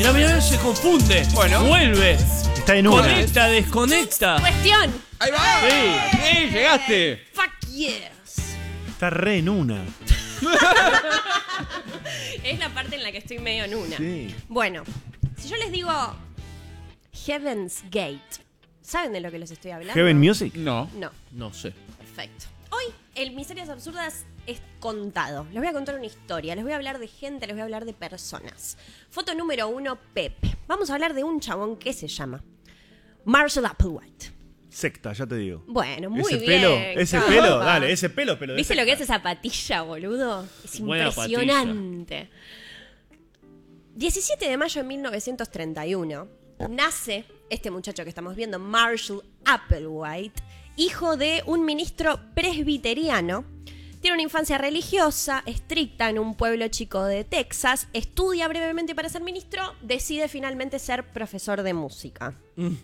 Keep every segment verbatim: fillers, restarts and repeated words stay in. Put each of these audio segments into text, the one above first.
Mirá, mirá, se confunde. Bueno. Vuelve. Está en una. Conecta, desconecta. Cuestión. ¡Ahí va! Sí. ¡Sí, llegaste! Fuck yes. Está re en una. Es la parte en la que estoy medio en una. Sí. Bueno, si yo les digo Heaven's Gate, ¿saben de lo que les estoy hablando? Heaven Music. No. No, No sé. perfecto. Hoy el Miserias Absurdas es contado. Les voy a contar una historia, les voy a hablar de gente, les voy a hablar de personas. Foto número uno, Pepe. Vamos a hablar de un chabón que se llama Marshall Applewhite. Secta, ya te digo. Bueno, muy ese bien. pelo, ese Capa. pelo, dale, ese pelo, pero de ¿Viste secta. lo que es esa patilla, boludo? Es Buena impresionante. diecisiete de mayo de mil novecientos treinta y uno nace este muchacho que estamos viendo, Marshall Applewhite, hijo de un ministro presbiteriano. Tiene una infancia religiosa, estricta en un pueblo chico de Texas. Estudia brevemente para ser ministro. Decide finalmente ser profesor de música.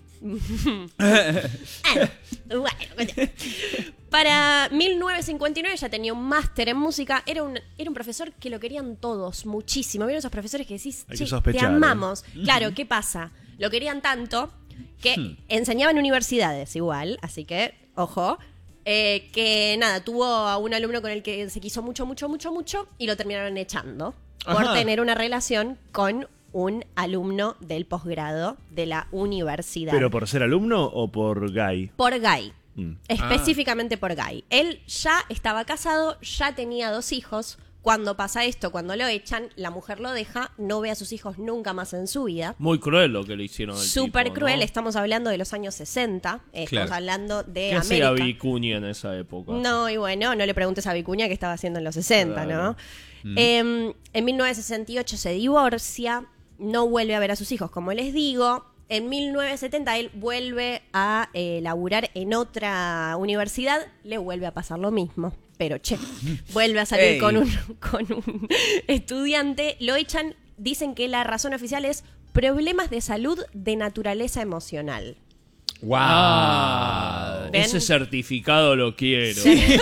Ah, bueno, para mil novecientos cincuenta y nueve ya tenía un máster en música. Era un, era un profesor que lo querían todos muchísimo. ¿Vieron esos profesores que decís, Hay che, que te sospechar, amamos? Claro, ¿qué pasa? Lo querían tanto que enseñaba en universidades igual, así que, ojo. Eh, que nada, tuvo a un alumno con el que se quiso mucho, mucho, mucho, mucho y lo terminaron echando por Ajá. tener una relación con un alumno del posgrado de la universidad. ¿Pero por ser alumno o por gay? Por gay. Mm. Específicamente por gay. Él ya estaba casado, ya tenía dos hijos. Cuando pasa esto, cuando lo echan, la mujer lo deja, no ve a sus hijos nunca más en su vida. Muy cruel lo que le hicieron al Súper tipo, cruel, ¿no? estamos hablando de los años sesenta, eh, estamos Claro. hablando de ¿Qué hacía América. Vicuña en esa época? No, y bueno, no le preguntes a Vicuña qué estaba haciendo en los sesenta, Claro. ¿no? Eh, en mil novecientos sesenta y ocho se divorcia, no vuelve a ver a sus hijos, como les digo. En mil novecientos setenta él vuelve a eh, laburar en otra universidad, le vuelve a pasar lo mismo. Pero che, vuelve a salir Ey. con un, con un estudiante, lo echan, dicen que la razón oficial es problemas de salud de naturaleza emocional. ¡Wow! Ah, ¿Ven? ese certificado lo quiero.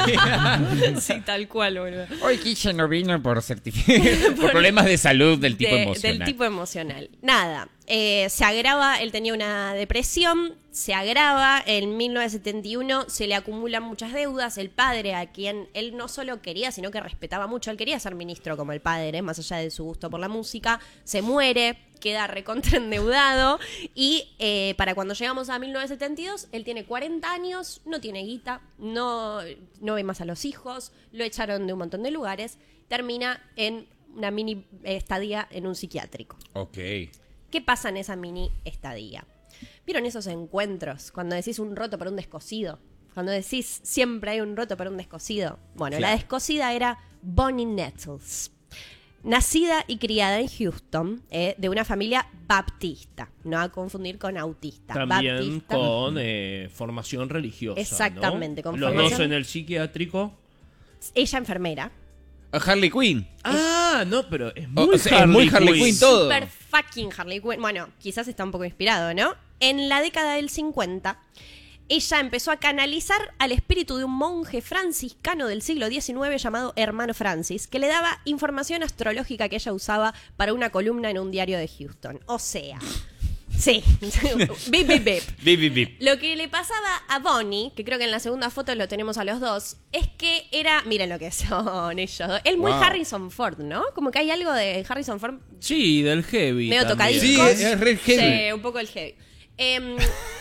Sí, tal cual, boludo. Hoy Kisha no vino por, certifi- por problemas de salud del tipo De- emocional. Del tipo emocional. Nada, eh, se agrava, él tenía una depresión, se agrava, en mil novecientos setenta y uno se le acumulan muchas deudas, el padre a quien él no solo quería, sino que respetaba mucho, él quería ser ministro como el padre, más allá de su gusto por la música, se muere, queda recontraendeudado y eh, para cuando llegamos a mil novecientos setenta y dos, él tiene cuarenta años, no tiene guita, no, no ve más a los hijos, lo echaron de un montón de lugares, termina en una mini estadía en un psiquiátrico. Ok. ¿Qué pasa en esa mini estadía? ¿Vieron esos encuentros? Cuando decís un roto por un descosido. Cuando decís siempre hay un roto por un descosido. Bueno, Claro. la descosida era Bonnie Nettles. Nacida y criada en Houston, eh, de una familia baptista. No a confundir con autista. También Baptista. con eh, formación religiosa. Exactamente, ¿no? con Los formación- dos en el psiquiátrico. Ella enfermera. Harley Quinn. Ah, no, pero es O- muy, o sea, es muy Harley Quinn todo. Super fucking Harley Quinn. Bueno, quizás está un poco inspirado, ¿no? En la década del cincuenta, ella empezó a canalizar al espíritu de un monje franciscano del siglo diecinueve llamado Hermano Francis, que le daba información astrológica que ella usaba para una columna en un diario de Houston. O sea, sí. Bip, bip, bip. Bip, bip, bip. Lo que le pasaba a Bonnie, que creo que en la segunda foto lo tenemos a los dos, es que era, miren lo que son ellos dos, él muy Wow. Harrison Ford, ¿no? Como que hay algo de Harrison Ford Sí, del heavy. medio también. tocadiscos. Sí, es re heavy. Sí, un poco el heavy. Em,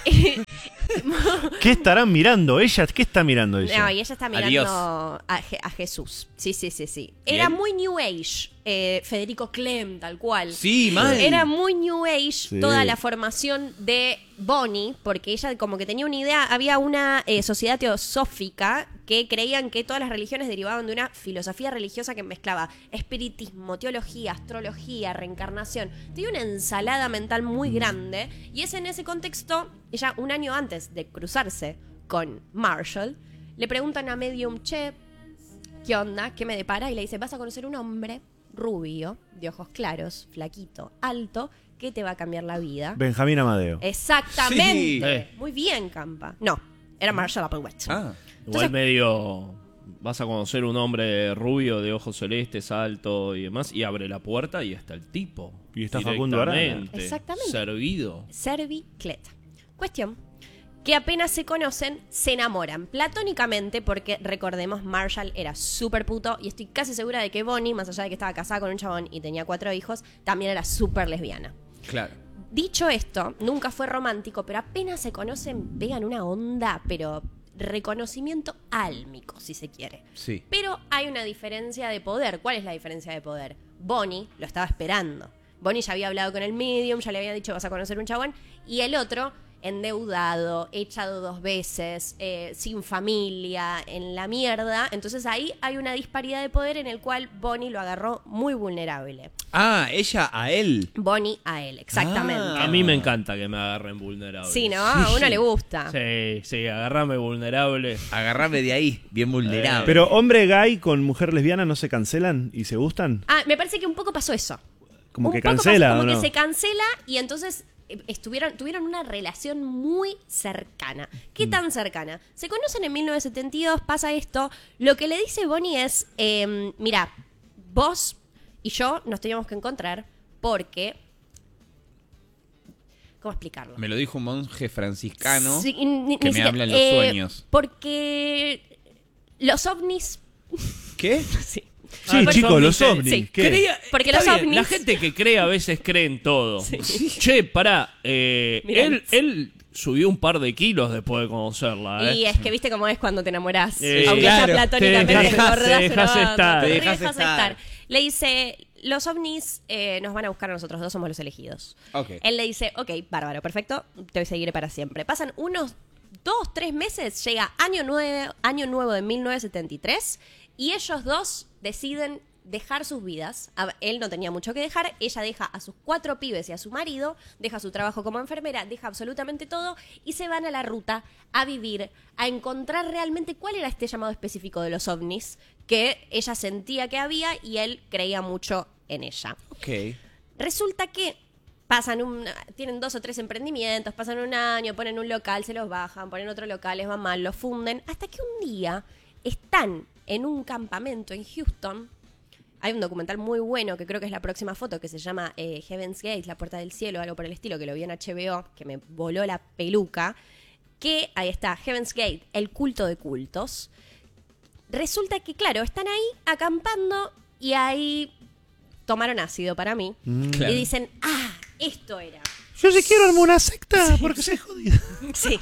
¿Qué estarán mirando? ¿Ella? ¿Qué está mirando ella? no, y ella está mirando Adiós. a, Je- a Jesús. Sí, sí, sí, sí. Era Bien. muy New Age, eh, Federico Clem, tal cual. Sí, mal. Era muy New Age Sí. toda la formación de Bonnie, porque ella como que tenía una idea, había una eh, sociedad teosófica que creían que todas las religiones derivaban de una filosofía religiosa que mezclaba espiritismo, teología, astrología, reencarnación. Tenía una ensalada mental muy grande y es en ese contexto, ella un año antes de cruzarse con Marshall, le preguntan a Medium, che, ¿qué onda? ¿Qué me depara? Y le dice, vas a conocer un hombre rubio, de ojos claros, flaquito, alto, que te va a cambiar la vida. Benjamín Amadeo. Exactamente. Sí. Eh. Muy bien, Campa. No, era Marshall Applewhite. Ah. Igual medio... Vas a conocer un hombre rubio de ojos celestes, alto y demás, y abre la puerta y está el tipo. Y está Facundo Arana. Directamente. Exactamente. Servido. Cervicleta. Cuestión que apenas se conocen, se enamoran platónicamente porque, recordemos, Marshall era súper puto y estoy casi segura de que Bonnie, más allá de que estaba casada con un chabón y tenía cuatro hijos, también era súper lesbiana. Claro. Dicho esto, nunca fue romántico, pero apenas se conocen, pegan una onda, pero reconocimiento álmico, si se quiere. Sí. Pero hay una diferencia de poder. ¿Cuál es la diferencia de poder? Bonnie lo estaba esperando. Bonnie ya había hablado con el medium, ya le había dicho vas a conocer un chabón, y el otro, endeudado, echado dos veces, eh, sin familia, en la mierda. Entonces ahí hay una disparidad de poder en el cual Bonnie lo agarró muy vulnerable. Ah, ella a él. Bonnie a él, exactamente. Ah. A mí me encanta que me agarren vulnerable. Sí, ¿no? A uno le gusta. Sí, sí, agarrame vulnerable. Agarrame de ahí, bien vulnerable. Pero hombre gay con mujer lesbiana no se cancelan y se gustan. Ah, me parece que un poco pasó eso. Como Un que poco cancela, pasó, ¿o como no? que se cancela y entonces eh, estuvieron, tuvieron una relación muy cercana. ¿Qué tan cercana? Se conocen en mil novecientos setenta y dos, pasa esto. Lo que le dice Bonnie es, eh, mira, vos y yo nos teníamos que encontrar porque... ¿Cómo explicarlo? Me lo dijo un monje franciscano Sí, ni- ni que me siquiera- habla en los eh, sueños. Porque los ovnis... ¿Qué? Sí. Sí, Ah, chicos, los ovnis, ovnis. sí. ¿Qué? Creía- Porque está los bien, ovnis- La gente que cree a veces cree en todo. Che, pará. Eh, Mirá. él, él subió un par de kilos después de conocerla. ¿eh? Y es que viste cómo es cuando te enamorás. Eh, Aunque claro, ya platónicamente te te dejás- acordás, te dejás pero- estar. te Te dejás dejás estar. estar. Le dice, los ovnis eh, nos van a buscar a nosotros dos, somos los elegidos. Ok. Él le dice, ok, bárbaro, perfecto, te seguiré para siempre. Pasan unos dos, tres meses, llega año nuevo, año nuevo de mil novecientos setenta y tres y ellos dos deciden dejar sus vidas. A- Él no tenía mucho que dejar, ella deja a sus cuatro pibes y a su marido, deja su trabajo como enfermera, deja absolutamente todo y se van a la ruta a vivir, a encontrar realmente cuál era este llamado específico de los ovnis que ella sentía que había y él creía mucho en ella. Ok. Resulta que pasan un, tienen dos o tres emprendimientos, pasan un año, ponen un local, se los bajan, ponen otro local, les va mal, los funden, hasta que un día están en un campamento en Houston. Hay un documental muy bueno que creo que es la próxima foto que se llama eh, Heaven's Gate, la puerta del cielo, algo por el estilo, que lo vi en H B O, que me voló la peluca, que ahí está, Heaven's Gate, el culto de cultos. Resulta que, claro, están ahí acampando y ahí tomaron ácido para mí Claro. y dicen, ah, esto era. Yo sí quiero armar una secta porque soy jodido. Sí.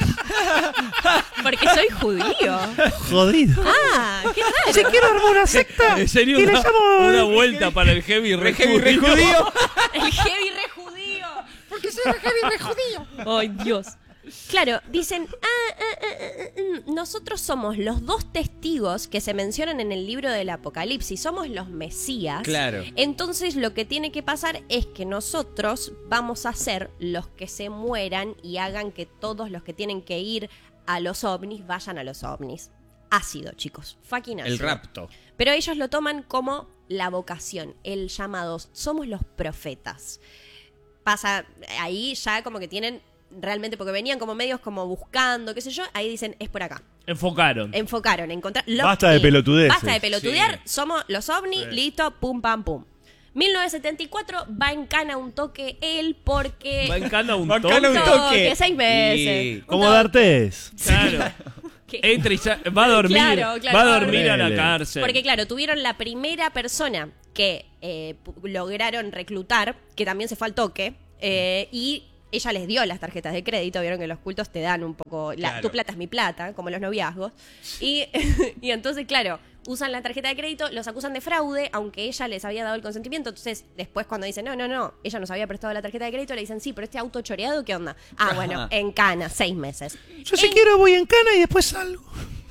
Porque soy judío. Jodido. Ah, qué raro. Sí quiero armar una secta. En serio, y le una, llamo... una vuelta para el heavy re Re heavy, re judío. judío. El heavy re judío. Porque soy re heavy re judío. Ay, Dios. Claro, dicen, ah, ah, ah, ah, ah, nosotros somos los dos testigos que se mencionan en el libro del Apocalipsis, somos los Mesías. Claro. Entonces lo que tiene que pasar es que nosotros vamos a ser los que se mueran y hagan que todos los que tienen que ir a los ovnis vayan a los ovnis. Ácido, chicos, fucking ácido. El rapto. Pero ellos lo toman como la vocación, el llamado, somos los profetas. Pasa, ahí ya como que tienen realmente, porque venían como medios como buscando, qué sé yo, ahí dicen, es por acá. Enfocaron. Enfocaron, encontrar... Basta de pelotudeces. Basta de pelotudear, Sí. somos los ovnis, Sí. listo, pum, pam, pum. mil novecientos setenta y cuatro va en cana un toque él porque... Va en cana un Va en toque. cana un Un toque. toque, seis meses. Y- Un Como toque. D'Artés. Claro. ¿Qué? Entra y sa- va a dormir. Claro, claro, va a va a dormir a la dormir. cárcel. Porque claro, tuvieron la primera persona que eh, pu- lograron reclutar, que también se fue al toque, eh, y ella les dio las tarjetas de crédito, vieron que los cultos te dan un poco, la, Claro. tu plata es mi plata, como los noviazgos, y, y entonces claro, usan la tarjeta de crédito, los acusan de fraude, aunque ella les había dado el consentimiento, entonces después cuando dicen, no, no, no, ella nos había prestado la tarjeta de crédito, le dicen, sí, pero este auto choreado, ¿qué onda? Ah, bueno, en cana, seis meses. Yo si En- quiero voy en cana y después salgo.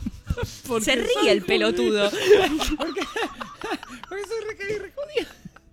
Se ríe el pelotudo. Porque soy re heavy, re judío.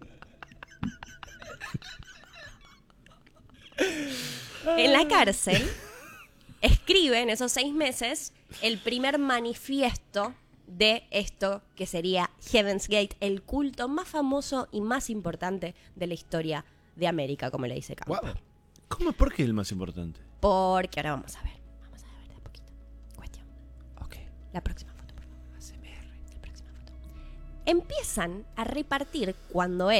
En la cárcel, escribe en esos seis meses el primer manifiesto de esto que sería Heaven's Gate, el culto más famoso y más importante de la historia de América, como le dice Campa. Guau. ¿Cómo? ¿Por qué es el más importante? Porque ahora vamos a ver, vamos a ver de a poquito. Cuestión. Ok. La próxima foto, por favor. La próxima foto. Empiezan a repartir cuando él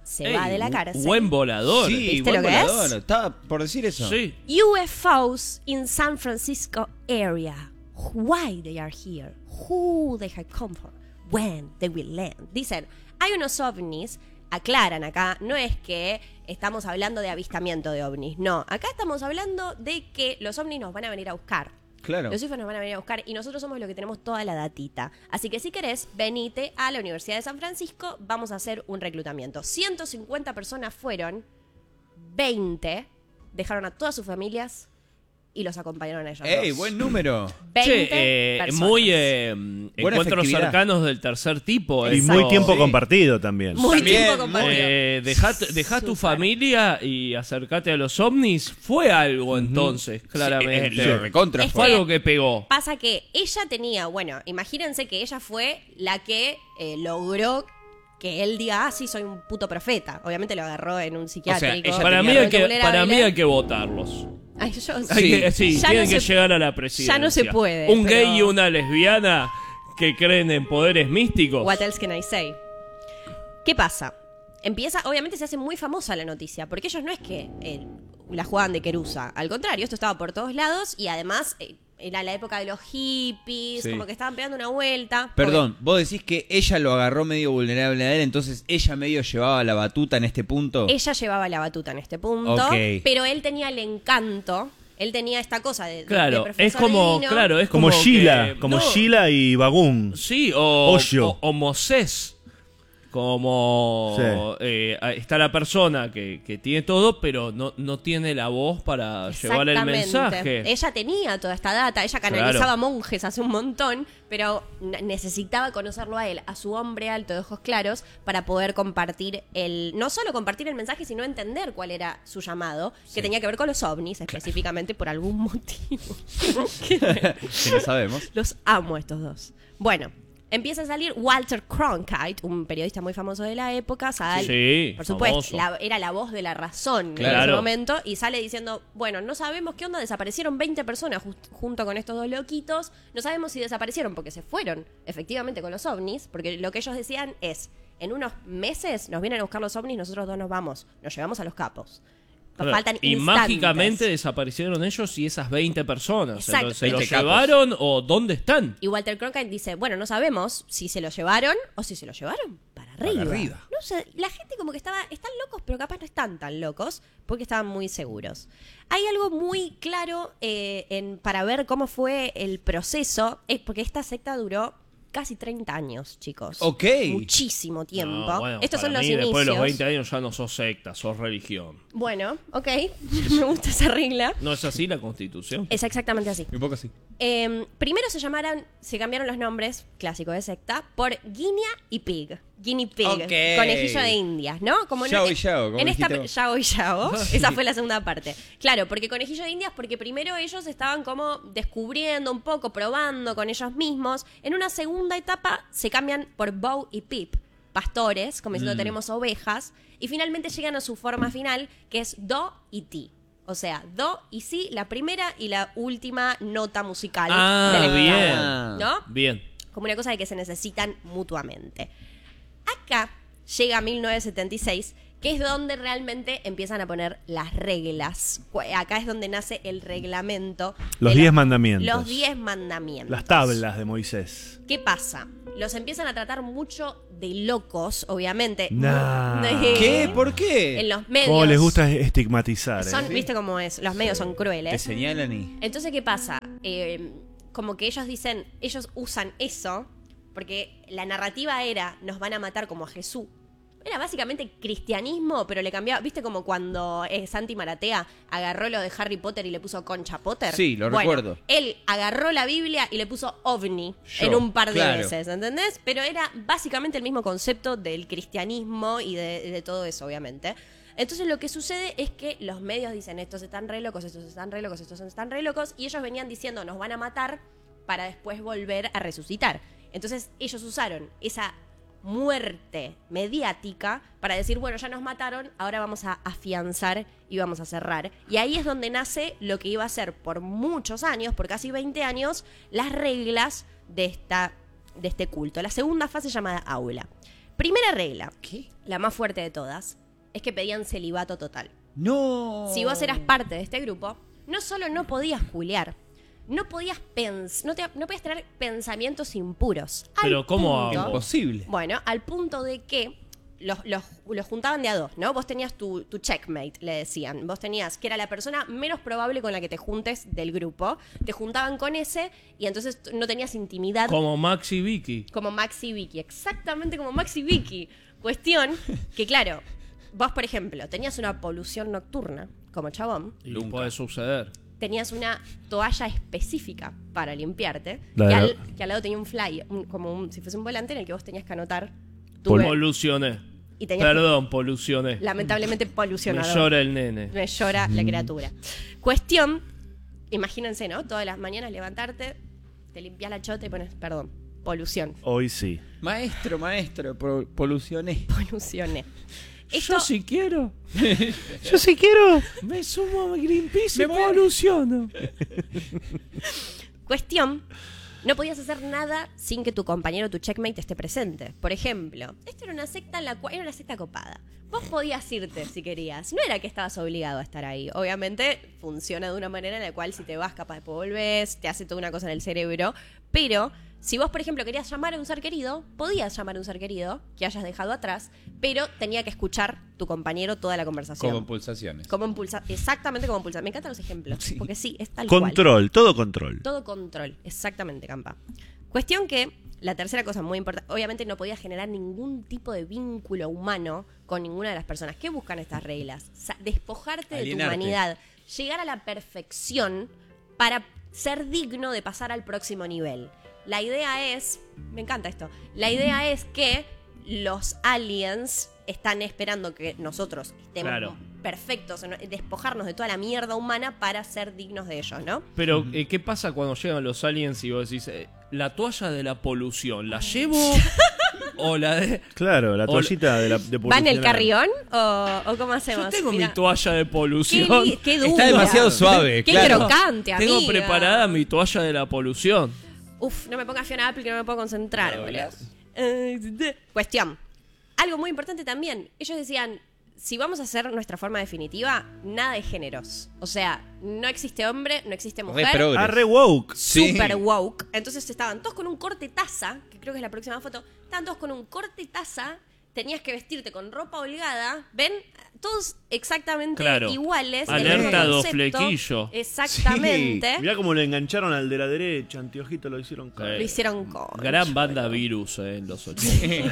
se Ey, va de la cárcel. Buen volador. Sí, ¿Viste buen lo que es? volador. Estaba por decir eso. Sí. U F Os in San Francisco area. Why they are here? Who they have come from? When they will land. Dicen, hay unos ovnis, aclaran acá, no es que estamos hablando de avistamiento de ovnis, no, acá estamos hablando de que los ovnis nos van a venir a buscar. Claro. Los U F Os nos van a venir a buscar y nosotros somos los que tenemos toda la datita. Así que si querés, venite a la Universidad de San Francisco, vamos a hacer un reclutamiento. ciento cincuenta personas fueron, veinte dejaron a todas sus familias y los acompañaron a ellos. ¡Ey, dos. buen número! Che, veinte eh, personas. muy eh, encuentros efectividad. cercanos del tercer tipo. Y eso. muy tiempo Sí. compartido también. Muy También, tiempo compartido. Eh, dejá, dejá tu Súper. familia y acercate a los ovnis. Fue algo entonces, claramente. Sí, eh, lo recontra Es Fue que- algo que pegó. Pasa que ella tenía, bueno, imagínense que ella fue la que eh, logró que él diga, ah, sí, soy un puto profeta. Obviamente lo agarró en un psiquiátrico. ella Para tenía mí, hay realmente que, vulnerable. para mí hay que votarlos. Ay, yo- Hay Sí. que- sí, Ya tienen no que se- llegar a la presidencia. ya no se puede, Un pero- gay y una lesbiana que creen en poderes místicos. What else can I say? ¿Qué pasa? Empieza, obviamente se hace muy famosa la noticia, porque ellos no es que eh, la jugaban de querusa, al contrario, esto estaba por todos lados y además eh, era la época de los hippies, Sí. como que estaban pegando una vuelta. Perdón, vos decís que ella lo agarró medio vulnerable a él, entonces ella medio llevaba la batuta en este punto. Ella llevaba la batuta en este punto, Ok. pero él tenía el encanto, él tenía esta cosa de, de- de Claro, profesor es como, divino. claro, es Como, como Sheila, que- como no, Sheila y Bagún. Sí, o, Hoyo. o, o Mosés. Como Sí. eh, está la persona que, que tiene todo, pero no, no tiene la voz para llevar el Exactamente. mensaje. Ella tenía toda esta data, ella canalizaba Claro. monjes hace un montón, pero n- necesitaba conocerlo a él, a su hombre alto de ojos claros, para poder compartir el, no solo compartir el mensaje, sino entender cuál era su llamado, que tenía que ver con los ovnis, específicamente por algún motivo. Si no sabemos. Los amo a estos dos. Bueno, empieza a salir Walter Cronkite, un periodista muy famoso de la época, sale, Sí, por supuesto, famoso. la- era la voz de la razón en Claro. ese momento, y sale diciendo, bueno, no sabemos qué onda, desaparecieron veinte personas just- junto con estos dos loquitos, no sabemos si desaparecieron porque se fueron efectivamente con los ovnis, porque lo que ellos decían es, en unos meses nos vienen a buscar los ovnis, nosotros dos nos vamos, nos llevamos a los capos. Nos Claro, faltan y instantes. mágicamente desaparecieron ellos y esas veinte personas. Exacto. ¿Se los veinte capos. llevaron o dónde están? Y Walter Cronkite dice, bueno, no sabemos si se lo llevaron o si se lo llevaron para arriba. arriba. No sé, la gente como que estaba, están locos, pero capaz no están tan locos, porque estaban muy seguros. Hay algo muy claro eh, en, para ver cómo fue el proceso, es porque esta secta duró casi treinta años, chicos. Ok. Muchísimo tiempo. No, bueno, Estos son para los mí, inicios. después de los veinte años ya no sos secta, sos religión. Bueno, ok, me gusta esa regla. ¿No es así la constitución? Es exactamente así. Un poco así. Eh, primero se llamaron, se cambiaron los nombres, clásico de secta, por Guinea y Pig. Guinea Pig, Ok. conejillo de Indias, ¿no? Como en- Yao y Yao, como en esta dijiste vos. Yao y Yao, esa fue la segunda parte. Claro, porque conejillo de Indias, porque primero ellos estaban como descubriendo un poco, probando con ellos mismos. En una segunda etapa se cambian por Bow y Pip, pastores, como Mm. diciendo tenemos ovejas, y finalmente llegan a su forma final, que es Do y Ti. O sea, Do y Si, la primera y la última nota musical Ah, del bien. heptagón, ¿no? Bien. Como una cosa de que se necesitan mutuamente. Acá llega mil novecientos setenta y seis, que es donde realmente empiezan a poner las reglas. Cu- Acá es donde nace el reglamento. Los de la- diez mandamientos. Los diez mandamientos. Las tablas de Moisés. ¿Qué pasa? Los empiezan a tratar mucho de locos, obviamente. Nah. ¿Qué? ¿Por qué? En los medios. Cómo les gusta estigmatizar. Son, ¿eh? ¿Viste cómo es? Los medios son Te crueles. señalan y... Entonces, ¿qué pasa? Eh, como que ellos dicen, ellos usan eso, porque la narrativa era, nos van a matar como a Jesús. Era básicamente cristianismo, pero le cambiaba, ¿viste como cuando eh, Santi Maratea agarró lo de Harry Potter y le puso Concha Potter? Sí, lo Bueno, recuerdo. Él agarró la Biblia y le puso ovni Yo, en un par de claro. veces, ¿entendés? Pero era básicamente el mismo concepto del cristianismo y de, de todo eso, obviamente. Entonces lo que sucede es que los medios dicen, estos están re locos, estos están re locos, estos están re locos, y ellos venían diciendo, nos van a matar para después volver a resucitar. Entonces ellos usaron esa muerte mediática para decir, bueno, ya nos mataron, ahora vamos a afianzar y vamos a cerrar. Y ahí es donde nace lo que iba a ser por muchos años, por casi veinte años, las reglas de, esta, de este culto. La segunda fase llamada aula. Primera regla, ¿Qué? la más fuerte de todas, es que pedían celibato total. No. Si vos eras parte de este grupo, no solo no podías culiar, no podías pens no, te, no podías tener pensamientos impuros. Al Pero ¿cómo punto- hago? Imposible. Bueno, al punto de que los, los, los juntaban de a dos, ¿no? Vos tenías tu, tu checkmate, le decían. Vos tenías, que era la persona menos probable con la que te juntes del grupo. Te juntaban con ese y entonces no tenías intimidad Como Max y Vicky. como Max y Vicky. Exactamente como Max y Vicky. Cuestión que, claro, vos, por ejemplo, tenías una polución nocturna, como chabón. Y puede suceder. Tenías una toalla específica para limpiarte. La Que de- al, que al lado tenía un fly, un- como un, si fuese un volante en el que vos tenías que anotar tu Pol- Polucioné. y tenías que- Perdón, polucioné. lamentablemente Me polucionador. llora el nene. Me llora la criatura. Cuestión, imagínense, ¿no? Todas las mañanas levantarte, te limpias la chota y pones, perdón, polución. Hoy sí. Maestro, maestro, pro- polucioné. Polucioné. Esto, Yo si quiero, Yo sí quiero. me sumo a Greenpeace Me y voy a- poluciono. Cuestión, no podías hacer nada sin que tu compañero, tu checkmate, esté presente. Por ejemplo, esto era una secta en la cual era una secta copada. Vos podías irte si querías. No era que estabas obligado a estar ahí. Obviamente funciona de una manera en la cual si te vas, capaz después volvés, te hace toda una cosa en el cerebro. Pero si vos, por ejemplo, querías llamar a un ser querido, podías llamar a un ser querido que hayas dejado atrás, pero tenía que escuchar tu compañero toda la conversación. Como pulsaciones. Como en pulsa- exactamente como en pulsar. Me encantan los ejemplos, Sí. porque sí, es tal cual. Control, todo control. Todo control, exactamente, Campa. Cuestión que, la tercera cosa muy importante, obviamente no podías generar ningún tipo de vínculo humano con ninguna de las personas. ¿Qué buscan estas reglas? Sa- despojarte de tu Alienarte. humanidad, llegar a la perfección para ser digno de pasar al próximo nivel. La idea es, me encanta esto, la idea es que los aliens están esperando que nosotros estemos Claro. perfectos, ¿no? Despojarnos de toda la mierda humana para ser dignos de ellos, ¿no? Pero, eh, ¿qué pasa cuando llegan los aliens y vos decís, eh, la toalla de la polución, ¿la llevo? ¿O la de...? Claro, la O- toallita de la de ¿Va en el polucionar. carrión o, o cómo hacemos? Yo tengo Mirá. mi toalla de Qué, polución. li- qué dura. Está demasiado suave, Qué claro. crocante, amiga. Tengo preparada mi toalla de la polución. Uf, no me pongas Fiona Apple que no me puedo concentrar, ¿Me boludo. hablas? Eh, de- Cuestión. Algo muy importante también. Ellos decían, si vamos a hacer nuestra forma definitiva, nada de géneros. O sea, no existe hombre, no existe Re mujer. progres. Ah, re woke. Sí. Super woke. Entonces estaban todos con un corte taza, que creo que es la próxima foto. Estaban todos con un corte taza. Tenías que vestirte con ropa holgada. ¿Ven? Todos exactamente Claro. iguales. el Alerta mismo dos concepto. flequillo. Exactamente. Mirá cómo le engancharon al de la derecha, anteojito lo hicieron caer. Lo hicieron con. Gran banda Virus eh, en los ochenta.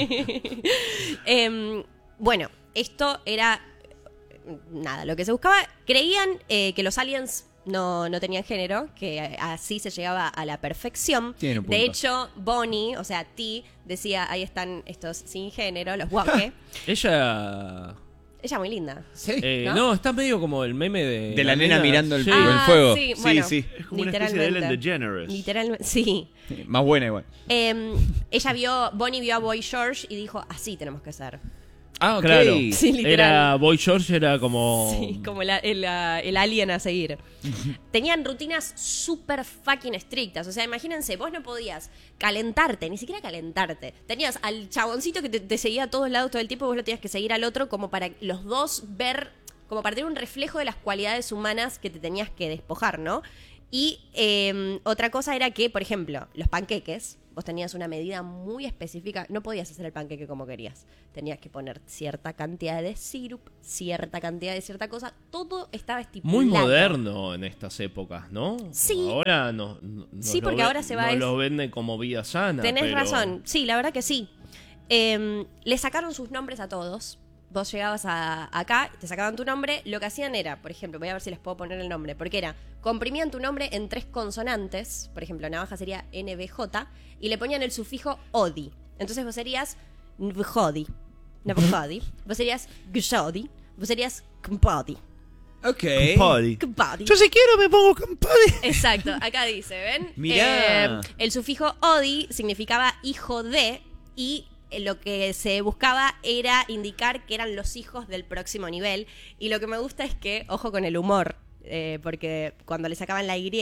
Em, bueno, esto era. Nada, lo que se buscaba. Creían eh, que los aliens no, no tenían género, que así se llegaba a la perfección. Tiene un punto. De hecho, Bonnie, o sea, T, decía: ahí están estos sin género, los woke. Ella... Ella muy linda. Sí. eh, ¿No? ¿no? está medio como el meme de... De la nena mirando el- Sí. el fuego. Sí, Sí, bueno, sí. Es como una especie de Ellen DeGeneres. Literalmente, sí. Más buena igual. Em, ella vio, Bonnie vio a Boy George y dijo: así tenemos que ser. Ah, ok. Claro. Sí, literal. Era Boy George, era como... Sí, como la- el, ah, el alien a seguir. Tenían rutinas súper fucking estrictas. O sea, imagínense, vos no podías calentarte, ni siquiera calentarte. Tenías al chaboncito que te, te seguía a todos lados todo el tiempo, vos lo tenías que seguir al otro como para los dos ver, como para tener un reflejo de las cualidades humanas que te tenías que despojar, ¿no? Y eh, otra cosa era que, por ejemplo, los panqueques, vos tenías una medida muy específica. No podías hacer el panqueque como querías. Tenías que poner cierta cantidad de sirup, cierta cantidad de cierta cosa. Todo estaba estipulado. Muy moderno en estas épocas, ¿no? Sí. Ahora no, no- nos Sí, lo porque ve- ahora se va nos es- lo venden como vida sana. Tenés pero- razón. Sí, la verdad que sí. Eh, le sacaron sus nombres a todos. Vos llegabas a, acá, te sacaban tu nombre. Lo que hacían era, por ejemplo, voy a ver si les puedo poner el nombre, porque era, comprimían tu nombre en tres consonantes. Por ejemplo, navaja sería N B J. Y le ponían el sufijo odi. Entonces vos serías Nvjodi. Nvjodi. Vos serías Gjodi. Vos serías Kmpodi. Ok. Podi. Kmpodi. Yo si quiero me pongo con podi. Exacto, acá dice, ¿ven? Mirá. Eh, el sufijo odi significaba hijo de, y lo que se buscaba era indicar que eran los hijos del próximo nivel. Y lo que me gusta es que, ojo con el humor, eh, porque cuando le sacaban la Y,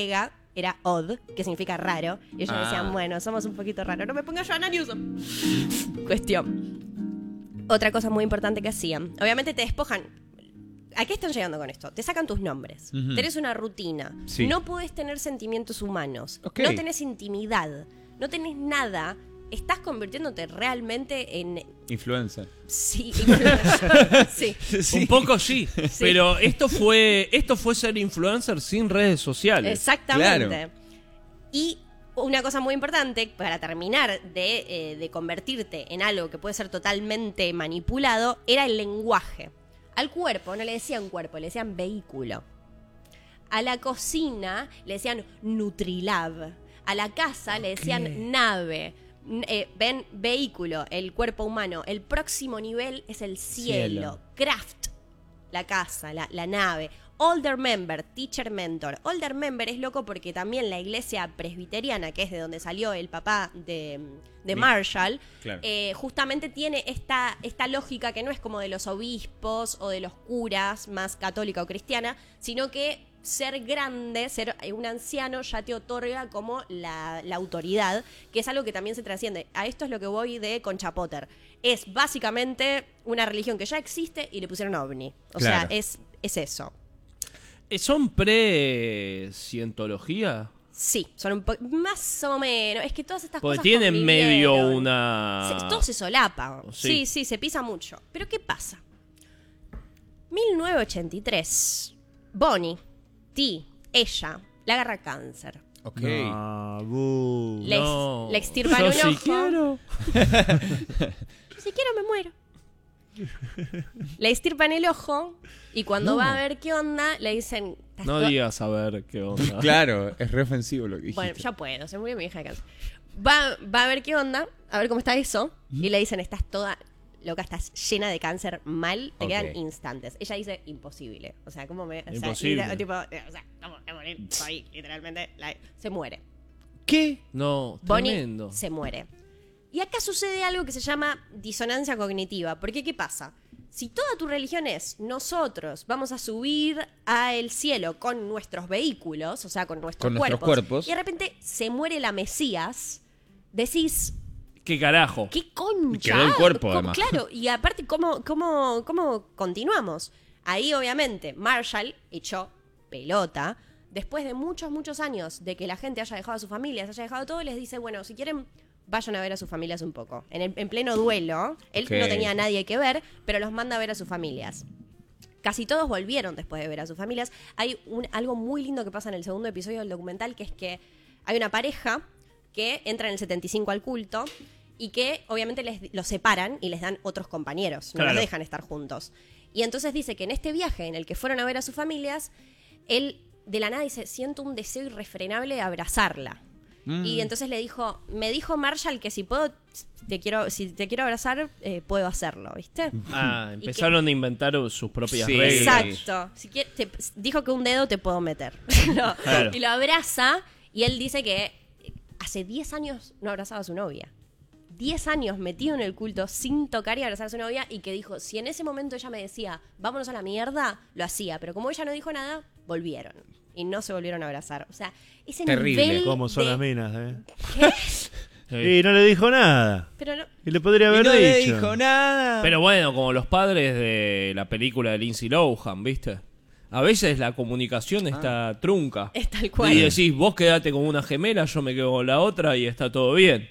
era odd, que significa raro. Y ellos Ah. decían, bueno, somos un poquito raros. No me pongas Joanna Newsom. Cuestión. Otra cosa muy importante que hacían. Obviamente te despojan. ¿A qué están llegando con esto? Te sacan tus nombres. Ujú. Tenés una rutina. Sí. No podés tener sentimientos humanos. Ok. No tenés intimidad. No tenés nada. Estás convirtiéndote realmente en... Influencer. Sí, influencer. Sí. Un poco sí, pero esto fue esto fue ser influencer sin redes sociales. Exactamente. Claro. Y una cosa muy importante, para terminar de, eh, de convertirte en algo que puede ser totalmente manipulado, era el lenguaje. Al cuerpo no le decían cuerpo, le decían vehículo. A la cocina le decían Nutrilab. A la casa le decían nave. N- eh, ven, vehículo, el cuerpo humano. El próximo nivel es el cielo. Cielo. Craft, la casa, la, la nave. Older member, teacher mentor. Older member es loco porque también la iglesia presbiteriana, que es de donde salió el papá de, de Marshall, Claro. eh, justamente tiene esta, esta lógica que no es como de los obispos o de los curas, más católica o cristiana, sino que ser grande, ser un anciano ya te otorga como la, la autoridad, que es algo que también se trasciende. A esto es lo que voy de Concha Potter. Es básicamente una religión que ya existe y le pusieron ovni. O Claro. sea, es, es eso. Eh, ¿Son pre-cientología? Sí, son un poco más o menos. Es que todas estas Porque cosas tienen medio convivieron. una... Se- todo se solapa. Sí. Sí. sí, se pisa mucho. Pero ¿qué pasa? mil novecientos ochenta y tres. Bonnie, T, ella, le agarra cáncer. Ok. No, bu. Le, ex- No. le extirpan Yo un sí ojo. quiero. Si quiero me muero. Le extirpan el ojo y cuando No. va a ver qué onda, le dicen... "Estás No to- digas a ver qué onda. Claro, es re ofensivo lo que dijiste. Bueno, ya puedo, se murió mi hija de cáncer. Va, va a ver qué onda, a ver cómo está eso, y le dicen, estás toda loca, estás llena de cáncer, mal, te Ok. quedan instantes. Ella dice, imposible. O sea, ¿cómo me...? O sea, Imposible. literal- tipo, eh, o sea, vamos a morir, soy literalmente... la- se muere. ¿Qué? No, Bonnie tremendo. se muere. Y acá sucede algo que se llama disonancia cognitiva. Porque, ¿qué pasa? Si toda tu religión es nosotros vamos a subir al cielo con nuestros vehículos, o sea, con nuestros, Con nuestros cuerpos, cuerpos. y de repente se muere la Mesías, decís, ¿Qué carajo? ¿qué concha? Quedó el cuerpo, ¿Cómo- además. Claro, y aparte, ¿cómo, cómo, ¿cómo continuamos? Ahí, obviamente, Marshall echó pelota. Después de muchos, muchos años de que la gente haya dejado a sus familias, haya dejado todo, les dice, bueno, si quieren, vayan a ver a sus familias un poco. En, el- en pleno duelo, él Ok. no tenía a nadie que ver, pero los manda a ver a sus familias. Casi todos volvieron después de ver a sus familias. Hay un, algo muy lindo que pasa en el segundo episodio del documental, que es que hay una pareja que entra en el setenta y cinco al culto y que obviamente les, los separan y les dan otros compañeros, no Claro. los dejan estar juntos. Y entonces dice que en este viaje en el que fueron a ver a sus familias, él de la nada dice, siento un deseo irrefrenable de abrazarla. Mm. Y entonces le dijo, me dijo Marshall que si puedo, te quiero, si te quiero abrazar, eh, puedo hacerlo, ¿viste? Ah, empezaron a inventar sus propias Sí. reglas. Exacto. Si quiere- te- dijo que un dedo te puedo meter. No. Claro. Y lo abraza y él dice que hace diez años no abrazaba a su novia. diez años metido en el culto sin tocar y abrazar a su novia y que dijo, si en ese momento ella me decía, vámonos a la mierda, lo hacía. Pero como ella no dijo nada, volvieron. Y no se volvieron a abrazar. O sea, ese Terrible. nivel ¿Cómo son de- las minas, eh? ¿Qué? Sí. Y no le dijo nada. Pero no... Y le podría Y haber no le dicho. dijo nada. Pero bueno, como los padres de la película de Lindsay Lohan, ¿viste? A veces la comunicación está trunca. Es tal cual. Y decís, vos quedate con una gemela, yo me quedo con la otra y está todo bien.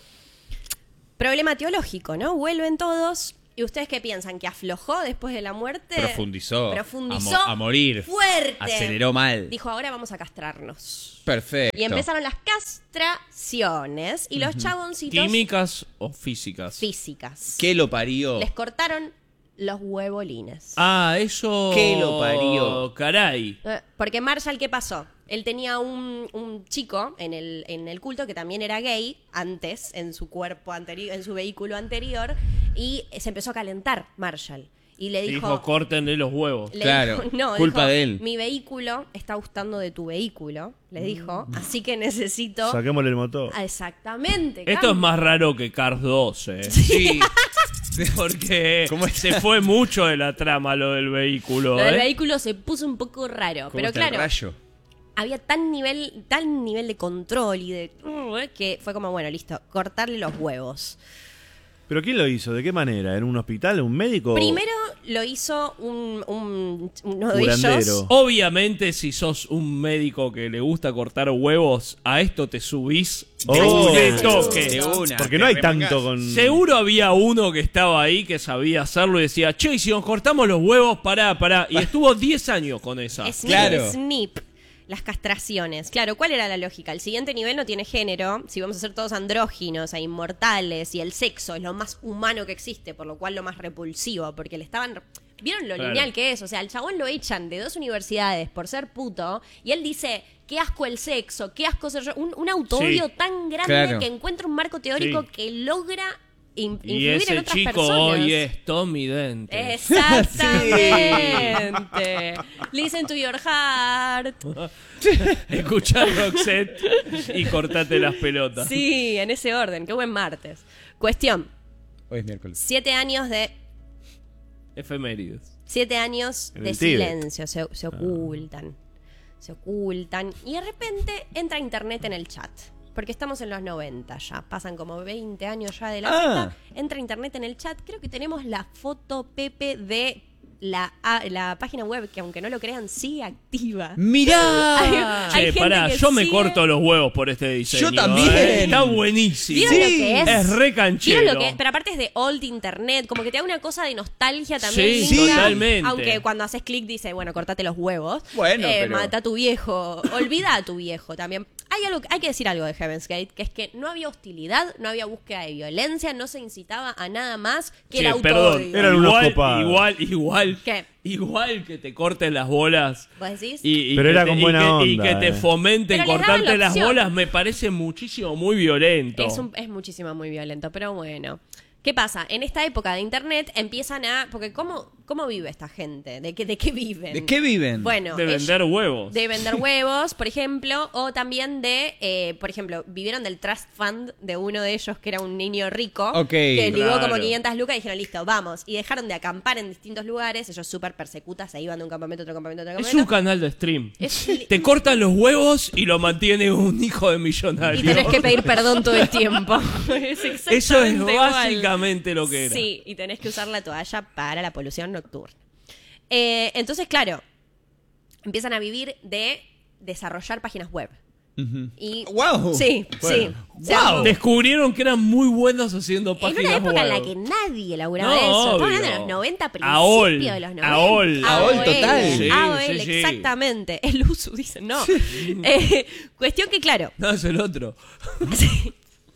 Problema teológico, ¿no? Vuelven todos. ¿Y ustedes qué piensan? ¿Que aflojó después de la muerte? Profundizó. Profundizó. A, mo- a morir. Fuerte. Aceleró mal. Dijo, ahora vamos a castrarnos. Perfecto. Y empezaron las castraciones y los chaboncitos ¿Químicas o físicas? físicas. ¿Qué lo parió? Les cortaron los huevolines. Ah, eso... ¿Qué lo parió? Caray. Eh, Porque Marshall, ¿qué pasó? Él tenía un, un chico en el, en el culto que también era gay antes, en su cuerpo anterior, en su vehículo anterior, y se empezó a calentar Marshall. Y le dijo... Dijo, córtenle los huevos. le Claro, dijo- no, culpa dijo, de él. Mi vehículo está gustando de tu vehículo, le dijo, así que necesito... Saquémosle el motor. Ah, exactamente. Esto es Cam- más raro que Cars dos, ¿eh? Sí. Porque ¿Cómo es? se fue mucho de la trama lo del vehículo, Lo del ¿eh? vehículo se puso un poco raro, ¿Cómo pero está el claro, rayo? había tan nivel, tan nivel de control y de que fue como, bueno, listo, cortarle los huevos. ¿Pero quién lo hizo? ¿De qué manera? ¿En un hospital? ¿Un médico? Primero lo hizo un, un uno de Curandero. ellos. Obviamente, si sos un médico que le gusta cortar huevos, a esto te subís Oh. de toque. De una, Porque te no hay remangás. tanto con... Seguro había uno que estaba ahí que sabía hacerlo y decía, che, y si nos cortamos los huevos, pará, pará. Y estuvo diez años con esa. Snip, Claro. snip. Las castraciones. Claro, ¿cuál era la lógica? El siguiente nivel no tiene género. Si vamos a ser todos andróginos e inmortales y el sexo es lo más humano que existe, por lo cual lo más repulsivo, porque le estaban... ¿Vieron lo Claro. lineal que es? O sea, al chabón lo echan de dos universidades por ser puto y él dice, qué asco el sexo, qué asco ser yo. Un, un autoodio Sí. tan grande Claro. que encuentra un marco teórico Sí. que logra in- Y influir en ese otras chico personas. hoy es Tommy Dente. Exactamente. Listen to your heart. Escuchá Roxette y cortate las pelotas. Sí, en ese orden. Qué buen martes. Cuestión. Hoy es miércoles. Siete años de... Efemérides. Siete años En de el Tíbet. silencio. Se, se ocultan. Se ocultan. Y de repente entra internet en el chat. Porque estamos en los noventa ya. Pasan como veinte años ya de la Ah. fiesta. Entra internet en el chat. Creo que tenemos la foto, Pepe, de la, a- la página web, que aunque no lo crean, sigue activa. ¡Mirá! Hay Che, gente pará, que yo me sigue- corto los huevos por este diseño. Yo también. ¿eh? Está buenísimo. ¿Vieron lo que es? Es re canchero. ¿Vieron lo que es? Pero aparte es de old internet, como que te da una cosa de nostalgia también. Sí, linda, totalmente. Aunque cuando haces clic dice, bueno, cortate los huevos. Bueno, Eh, pero- Mata a tu viejo. Olvida a tu viejo también. Hay algo, hay que decir algo de Heaven's Gate, que es que no había hostilidad, no había búsqueda de violencia, no se incitaba a nada más que Che, el auto. perdón, Eran unos igual, copados. igual, igual, ¿Qué? igual que te corten las bolas. ¿Vos decís? Y, y Pero que era te- con y buena que, y onda, que te eh. fomenten Pero les daban cortarte la las opción. bolas me parece muchísimo, muy violento. Es, un- es muchísimo, muy violento, pero bueno. ¿Qué pasa? En esta época de internet empiezan a... Porque ¿cómo, cómo vive esta gente? ¿De qué, de qué viven? ¿De qué viven? Bueno, de ellos- vender huevos. de vender huevos, por ejemplo, o también de, eh, por ejemplo, vivieron del trust fund de uno de ellos que era un niño rico, Ok, que ligó claro. como quinientas lucas y dijeron, listo, vamos. Y dejaron de acampar en distintos lugares, ellos súper persecutas, se iban de un campamento a otro campamento a otro Es un campamento. canal de stream. Es- Te cortan los huevos y lo mantiene un hijo de Y millonario. tenés que pedir perdón todo el tiempo. Es Eso es exactamente igual. básicamente lo que era. Sí, y tenés que usar la toalla para la polución nocturna. Eh, entonces, claro, empiezan a vivir de desarrollar páginas web. Ujú. Y, ¡Guau! Sí, Bueno. sí. Se Wow. armó. Descubrieron que eran muy buenos haciendo En páginas una época en la web. que nadie laburaba No, eso. Estamos obvio. hablando de los noventa, principios AOL, de los noventa. AOL. AOL total. Sí, AOL, sí, sí. exactamente. El uso, dicen, no. Eh, cuestión que, claro. No, es el otro. Sí.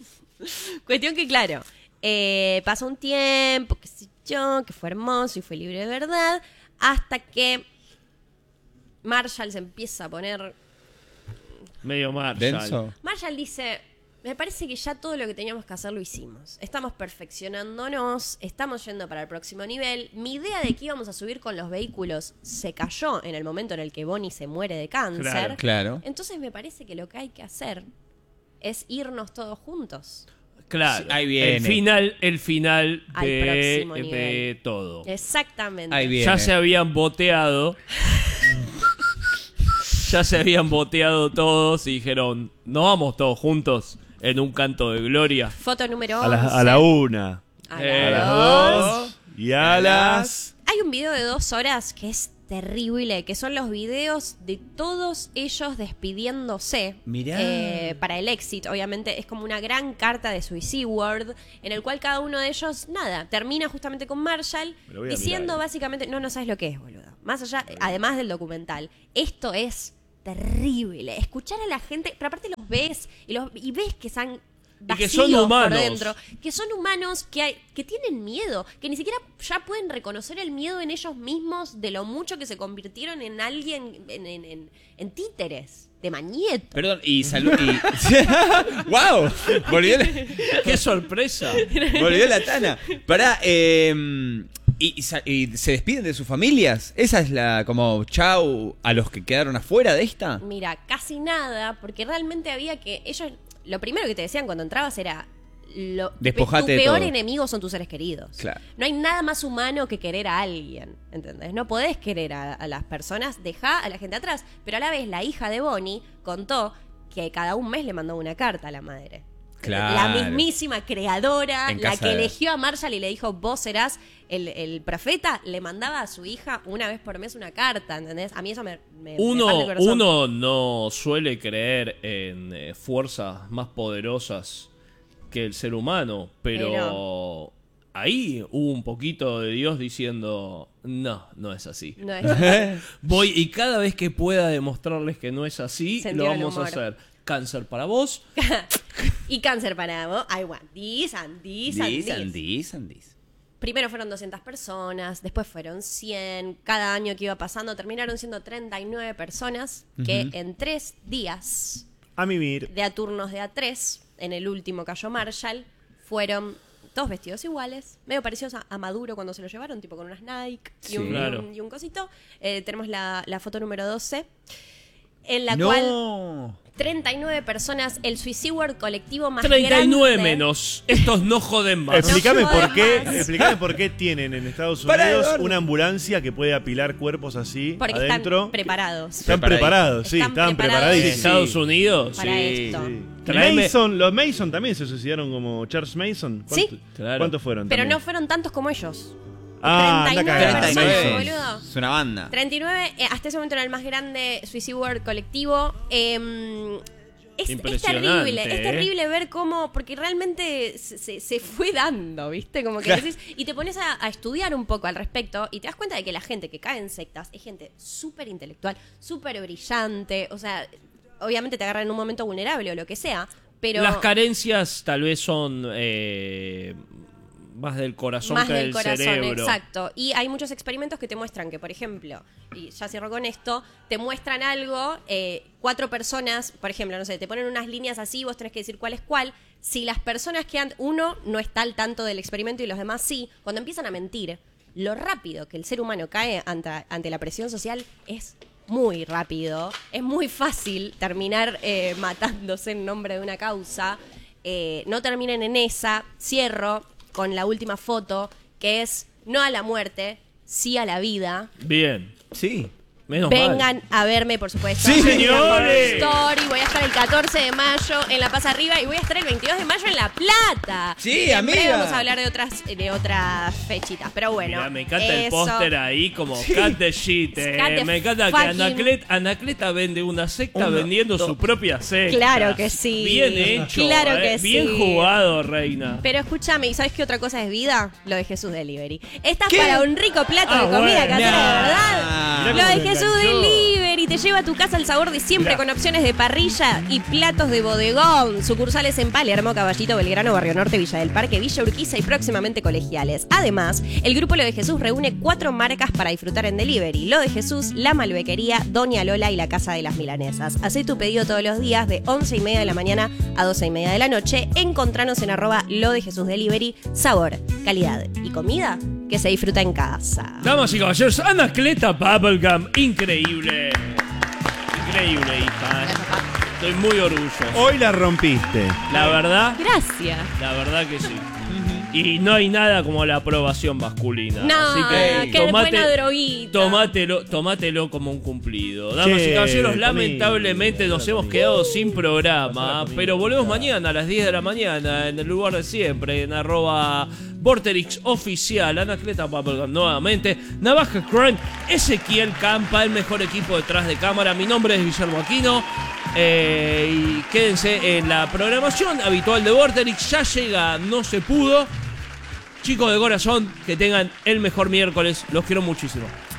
Cuestión que, claro, eh, pasó un tiempo, qué sé yo, que fue hermoso y fue libre de verdad, hasta que Marshall se empieza a poner... Medio Marshall. ¿Denso? Marshall dice, me parece que ya todo lo que teníamos que hacer lo hicimos. Estamos perfeccionándonos, estamos yendo para el próximo nivel. Mi idea de que íbamos a subir con los vehículos se cayó en el momento en el que Bonnie se muere de cáncer. Claro. Claro. Entonces me parece que lo que hay que hacer es irnos todos juntos. Claro. Sí, ahí viene. El final, el final Al de, próximo de nivel. todo. Exactamente. Ahí viene. Ya se habían boteado. ya se habían boteado todos y dijeron, no vamos todos juntos en un canto de gloria. Foto número A once. la, a la una. A Eh, las a dos. las Y a las... Hay un video de dos horas que es terrible, que son los videos de todos ellos despidiéndose. Mirá. eh, para el exit, obviamente, es como una gran carta de Suicide World, en el cual cada uno de ellos, nada, termina justamente con Marshall, Me lo voy a diciendo mirar. básicamente, no, no sabes lo que es, boludo. Más allá, además del documental, esto es terrible. Escuchar a la gente, pero aparte los ves y, los, y ves que están Y que vacíos son humanos. por dentro, que son humanos que, hay, que tienen miedo, que ni siquiera ya pueden reconocer el miedo en ellos mismos de lo mucho que se convirtieron en alguien, en, en, en, en títeres, de Magneto. Perdón, y salud. Y... ¡Wow! Volvió la, ¡Qué sorpresa! volvió la Tana. Pará, eh, y, y sa- y se despiden de sus familias. Esa es la, como, chau a los que quedaron afuera de esta. Mira, casi nada, porque realmente había que... Ellos, lo primero que te decían cuando entrabas era, lo, Despojate tu de peor todo. enemigo son tus seres queridos. Claro. No hay nada más humano que querer a alguien, ¿entendés? No podés querer a, a las personas, dejá a la gente atrás. Pero a la vez la hija de Bonnie contó que cada un mes le mandó una carta a la madre. Claro. La mismísima creadora, En la casa que de- eligió a Marshall y le dijo, vos serás el, el profeta, le mandaba a su hija una vez por mes una carta, ¿entendés? A mí eso me, me, me Uno, parte el corazón. uno no suele creer en eh, fuerzas más poderosas que el ser humano, pero, Pero- ahí hubo un poquito de Dios diciendo, no, no es así. No es- Voy y cada vez que pueda demostrarles que no es así, Sentido lo del vamos a humor. hacer. Cáncer para vos. y cáncer para vos. I want this and this and This this. and this and this. Primero fueron doscientas personas, después fueron cien. Cada año que iba pasando terminaron siendo treinta y nueve personas que en tres días A mimir. de a turnos de a tres, en el último cayó Marshall, fueron todos vestidos iguales, medio parecidos a, a Maduro cuando se lo llevaron, tipo con unas Nike y, Sí. un, y Claro. un- y un cosito. Eh, tenemos la, la foto número doce, en la cual No. treinta y nueve personas, el Suicide World colectivo más treinta y nueve grande. menos. Estos no joden más. Explícame No por jodas qué, más. explícame por qué tienen en Estados Pará, Unidos Eduardo. una ambulancia que puede apilar cuerpos así Porque adentro. están preparados Están Preparadísimos. preparados, sí, Están estaban preparados. preparadísimos. Estados Unidos. Para Sí, esto. sí. Tráeme- Mason, los Mason también se suicidaron como Charles Mason. ¿Cuánto- Sí. Claro. ¿Cuántos fueron? Pero también? no fueron tantos como ellos. Ah, anda treinta y nueve cagando. treinta y nueve. personas, boludo. Es una banda. treinta y nueve, eh, hasta ese momento era el más grande Suicide World colectivo. Eh, es, es Impresionante, terrible, es ¿eh? terrible ver cómo, porque realmente se, se- se fue dando, ¿viste? Como que Claro. decís, y te pones a, a estudiar un poco al respecto y te das cuenta de que la gente que cae en sectas es gente súper intelectual, súper brillante, o sea, obviamente te agarra en un momento vulnerable o lo que sea, pero... Las carencias tal vez son eh, más del corazón Más que del del corazón, cerebro. exacto. Y hay muchos experimentos que te muestran que, por ejemplo, y ya cierro con esto, te muestran algo, eh, cuatro personas, por ejemplo, no sé, te ponen unas líneas así, vos tenés que decir cuál es cuál. Si las personas que han, uno no está al tanto del experimento y los demás sí, cuando empiezan a mentir, lo rápido que el ser humano cae ante, ante la presión social es muy rápido. Es muy fácil terminar eh, matándose en nombre de una causa. Eh, no terminen en esa. Cierro con la última foto, que es no a la muerte, sí a la vida. Bien. Sí. Menos mal. Vengan a verme, por supuesto. Sí, en la señores. Story. Voy a estar el catorce de mayo en La Paz Arriba y voy a estar el veintidós de mayo en La Plata. Sí, Y en breve amiga. vamos a hablar de otras de otras fechitas, pero bueno. Mirá, me encanta el eso- póster ahí como cat the shit. eh. Cat the Me encanta que fucking- Anaclet, Anacleta vende una secta Uno, vendiendo dos. su propia secta. Claro que sí. Bien hecho. Claro eh. que Bien sí. jugado, reina. Pero escúchame, ¿y sabes qué otra cosa es vida? Lo de Jesús Delivery. Estás ¿Qué? para un rico plato Ah, de comida bueno. casera de Nah. verdad. Mirá Lo cómo de me Jesús enganchó. Delivery te lleva a tu casa el sabor de siempre Mirá. con opciones de parrilla y platos de bodegón. Sucursales en Palermo, Caballito, Belgrano, Barrio Norte, Villa del Parque, Villa Urquiza y próximamente Colegiales. Además, el grupo Lo de Jesús reúne cuatro marcas para disfrutar en delivery. Lo de Jesús, La Malbequería, Doña Lola y La Casa de las Milanesas. Hacé tu pedido todos los días de once y media de la mañana a doce y media de la noche. Encontranos en arroba Lo de Jesús Delivery. Sabor, calidad y comida que se disfruta en casa. Damas y caballeros, Anacleta Bubblegum. Increíble. Increíble, hija. eh. Estoy muy orgulloso. Hoy la rompiste. La verdad, Gracias. la verdad que sí. Y no hay nada como la aprobación masculina. No, Así que qué buena droguita. Tomátelo, tomátelo como un cumplido. Damas Che, y caballeros, comida, lamentablemente nos comida, hemos comida. quedado sin programa. Pasá la comida. Pero volvemos mañana a las diez de la mañana en el lugar de siempre, en arroba Vorterix Oficial, Anacleta Bubblegum nuevamente, Navaja Crunch, Ezequiel Campa, el mejor equipo detrás de cámara. Mi nombre es Guillermo Aquino. Eh, y quédense en la programación habitual de Vorterix. Ya llega, no se pudo. Chicos de corazón, que tengan el mejor miércoles. Los quiero muchísimo.